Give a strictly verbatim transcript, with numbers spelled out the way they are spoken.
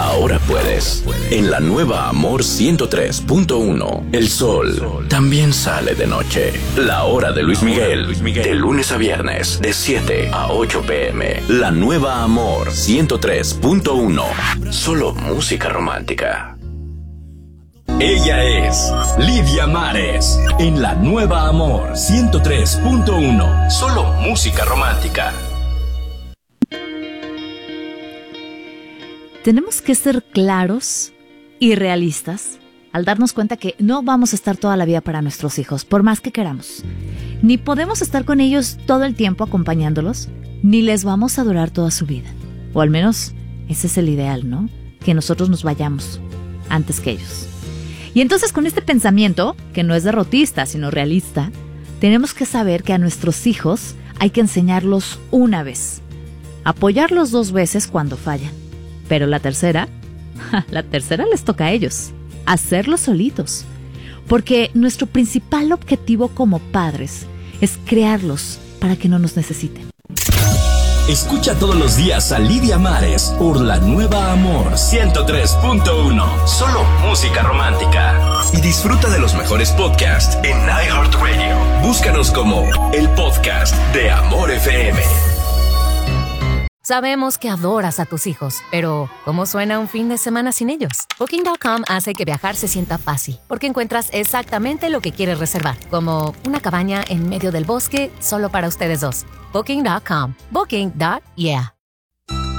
ahora puedes. En la nueva Amor ciento tres punto uno, el sol también sale de noche. La hora de Luis Miguel, de lunes a viernes, de siete a ocho pm. La nueva Amor ciento tres punto uno, solo música romántica. Ella es Lidia Mares, en la nueva Amor ciento tres punto uno, solo música romántica. Tenemos que ser claros y realistas al darnos cuenta que no vamos a estar toda la vida para nuestros hijos, por más que queramos. Ni podemos estar con ellos todo el tiempo acompañándolos, ni les vamos a durar toda su vida. O al menos ese es el ideal, ¿no? Que nosotros nos vayamos antes que ellos. Y entonces con este pensamiento, que no es derrotista, sino realista, tenemos que saber que a nuestros hijos hay que enseñarlos una vez, apoyarlos dos veces cuando fallan, pero la tercera, la tercera les toca a ellos, hacerlo solitos, porque nuestro principal objetivo como padres es crearlos para que no nos necesiten. Escucha todos los días a Lidia Mares por la nueva Amor ciento tres punto uno, solo música romántica. Y disfruta de los mejores podcasts en iHeartRadio. Búscanos como el podcast de Amor F M. Sabemos que adoras a tus hijos, pero ¿cómo suena un fin de semana sin ellos? Booking punto com hace que viajar se sienta fácil, porque encuentras exactamente lo que quieres reservar, como una cabaña en medio del bosque solo para ustedes dos. Booking punto com. Booking. Yeah.